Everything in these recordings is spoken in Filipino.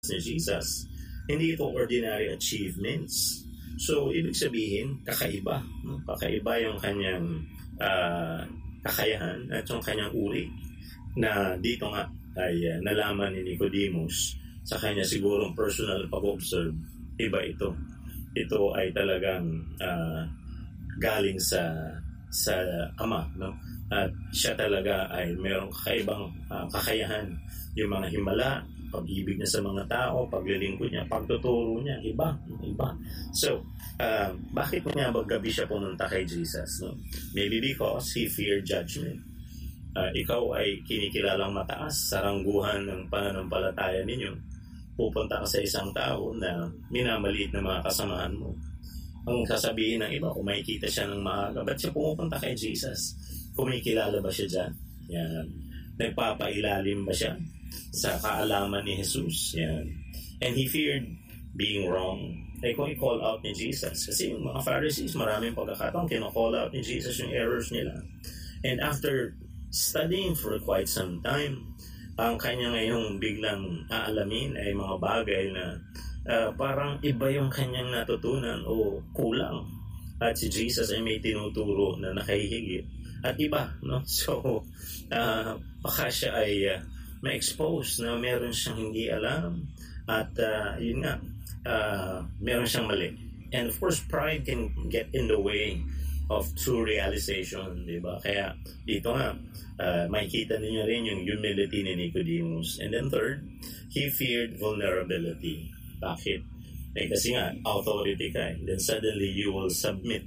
ni Jesus. Hindi ito ordinary achievements. So, ibig sabihin, kakaiba. No? Kakaiba yung kanyang kakayahan at yung kanyang uri na dito nga ay nalaman ni Nicodemus sa kanya sigurong personal pag-observe. Iba ito. Ito ay talagang galing sa Ama, no? At siya talaga ay mayroong kakaibang kakayahan. Yung mga himala, pag-ibig niya sa mga tao, paglilingkod niya, pagtuturo niya, iba. So, bakit niya gabi siya pumunta kay Jesus? No? Maybe because he feared judgment. Ikaw ay kinikilalang mataas, sarangguhan ng pananampalataya ninyo. Pupunta ka sa isang tao na minamaliit na mga kasamahan mo. Ang sasabihin ng iba, kung makikita siya ng maaga, ba't siya pumupunta kay Jesus? Kumikilala ba siya dyan? Yan. Nagpapailalim ba siya sa kaalaman ni Jesus? Yan. And he feared being wrong. Ay kung i-call out ni Jesus. Kasi yung mga Pharisees, maraming pagkakataon, kino-call out ni Jesus yung errors nila. And after studying for quite some time, ang kanya ngayong biglang aalamin ay mga bagay na parang iba yung kanyang natutunan o kulang. At si Jesus ay may tinuturo na nakahihigit at iba, no? So, baka siya ay ma-expose na meron siyang hindi alam at yun nga, meron siyang mali. And of course, pride can get in the way of true realization, di ba? Kaya dito nga, makikita niyo rin yung humility ni Nicodemus. And then third, he feared vulnerability. Bakit? Kasi nga, authority ka. Then suddenly, you will submit.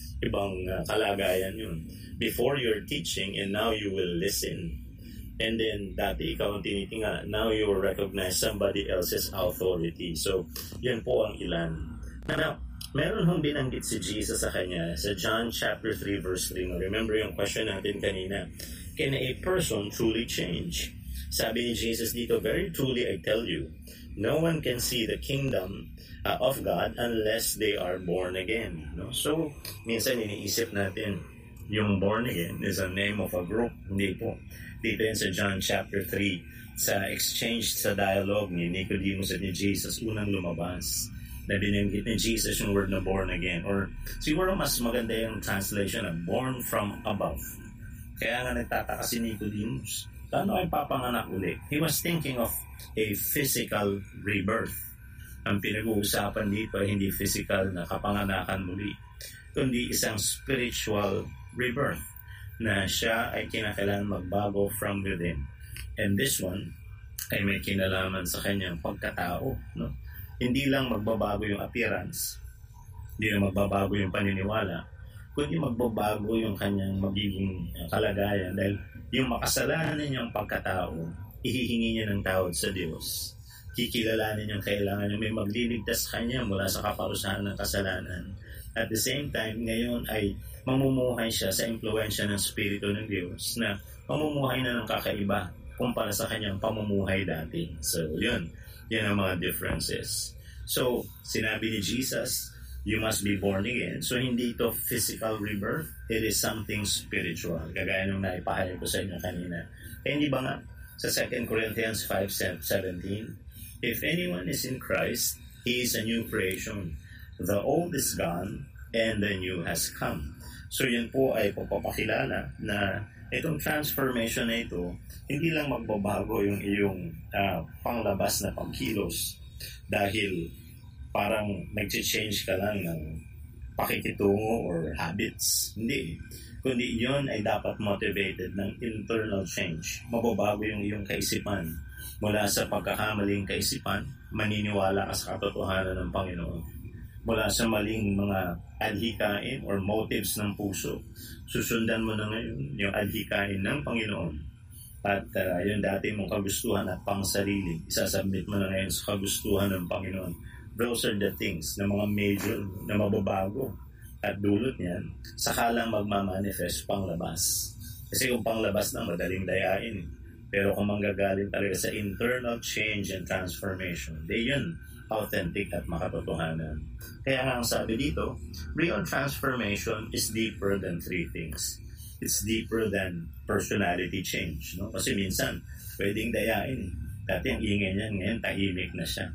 Ibang kalagayan yun. Before you're teaching, and now you will listen. And then, dati ikaw ang tinitinga. Now you will recognize somebody else's authority. So, yan po ang ilan. Now, meron hong binanggit si Jesus sa kanya sa John chapter 3 verse 3. Remember yung question natin kanina. Can a person truly change? Sabi ni Jesus dito, very truly I tell you, no one can see the kingdom of God unless they are born again. No? So, minsan iniisip natin, yung born again is a name of a group. Hindi po. Dito yun sa John chapter 3, sa exchange sa dialogue ni Nicodemus at ni Jesus, unang lumabas na binanggit ni Jesus yung word na born again. Or siguro mas maganda yung translation na born from above. Kaya nga nagtataka si Nicodemus, paano ay papanganak ulit? He was thinking of a physical rebirth. Ang pinag-uusapan dito ay hindi physical na kapanganakan muli, kundi isang spiritual rebirth na siya ay kinakailangan magbago from within. And this one ay may kinalaman sa kanyang pagkatao. No? Hindi lang magbabago yung appearance, hindi lang magbabago yung paniniwala, kundi magbabago yung kanyang magiging kalagayan dahil yung makasalanan niyang pagkatao, ihihingi niya ng tawad sa Diyos. Kikilalanin niyang kailangan niya may magliligtas kanya mula sa kaparusahan ng kasalanan. At the same time, ngayon ay mamumuhay siya sa impluensya ng Espiritu ng Diyos na mamumuhay na ng kakaiba kumpara sa kanyang pamumuhay dati. So, yun ang mga differences. So, sinabi ni Jesus, you must be born again. So, hindi ito physical rebirth. It is something spiritual. Kagaya nung naipahayag ko sa inyo kanina. Eh, hindi ba nga sa 2 Corinthians 5:17, if anyone is in Christ, he is a new creation. The old is gone and the new has come. So, yun po ay papapakilala na itong transformation na ito, hindi lang magbabago yung iyong panglabas na pagkilos dahil parang nag-change ka lang ng pakikitungo or habits. Hindi. Kundi yun ay dapat motivated ng internal change. Mababago yung iyong kaisipan. Mula sa pagkakamaling kaisipan, maniniwala ka sa katotohanan ng Panginoon. Mula sa maling mga adhikain or motives ng puso, susundan mo na ngayon yung adhikain ng Panginoon. At yung dati mong kagustuhan at pangsarili, isasubmit mo na ngayon sa kagustuhan ng Panginoon. Those are the things na mga major na mababago. At dulot niyan, saka lang magmamanifest panglabas. Kasi kung panglabas na, madaling dayain. Pero kung manggagaling talaga sa internal change and transformation, di yun authentic at makatotohanan. Kaya nga ang sabi dito, real transformation is deeper than three things. It's deeper than personality change. No? Kasi minsan, pwedeng dayain. Dati ang ingay niya, ngayon tahimik na siya.